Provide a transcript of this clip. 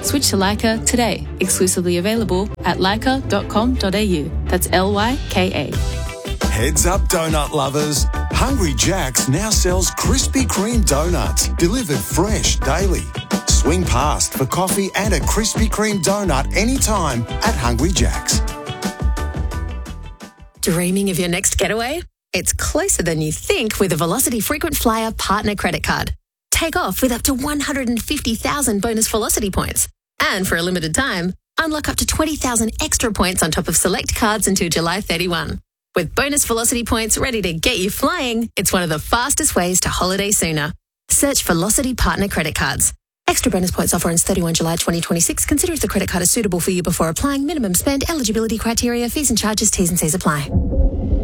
Switch to Leica today. Exclusively available at leica.com.au. That's LYKA. Heads up, donut lovers. Hungry Jack's now sells Krispy Kreme donuts, delivered fresh daily. Swing past for coffee and a Krispy Kreme donut anytime at Hungry Jack's. Dreaming of your next getaway? It's closer than you think with a Velocity Frequent Flyer Partner Credit Card. Take off with up to 150,000 bonus Velocity points. And for a limited time, unlock up to 20,000 extra points on top of select cards until July 31. With bonus Velocity points ready to get you flying, it's one of the fastest ways to holiday sooner. Search Velocity Partner Credit Cards. Extra bonus points offer ends 31 July 2026. Consider if the credit card is suitable for you before applying. Minimum spend, eligibility criteria, fees and charges, T's and C's apply.